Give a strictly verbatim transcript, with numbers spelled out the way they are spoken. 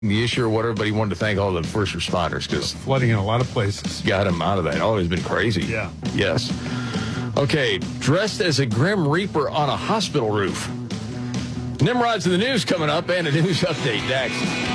the issue or what everybody wanted to thank all the first responders because flooding in a lot of places got them out of that. Oh, it's been crazy. Yeah. Yes. Okay. Dressed as a Grim Reaper on a hospital roof. Nimrod's in the news coming up and a news update next.